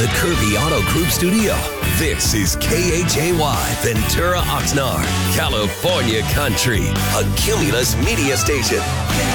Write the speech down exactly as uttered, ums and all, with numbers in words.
the Kirby Auto Group studio, this is K H A Y Ventura Oxnard, California Country, a Cumulus media station.